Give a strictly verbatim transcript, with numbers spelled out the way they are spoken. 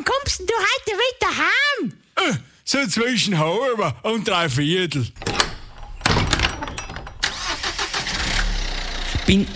Wann kommst denn du heute wieder heim? Äh, so zwischen halb und drei Viertel. Bin